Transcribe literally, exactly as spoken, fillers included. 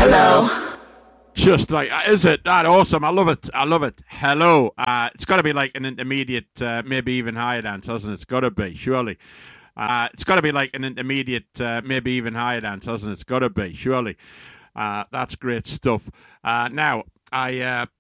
Hello. Just like, is it that awesome? I love it. I love it. Hello. Uh, it's got to be like an intermediate, uh, maybe even higher dance, hasn't it? It's got to be, surely. Uh, it's got to be like an intermediate, uh, maybe even higher dance, hasn't it? It's got to be, surely. Uh, that's great stuff. Uh, now, I uh,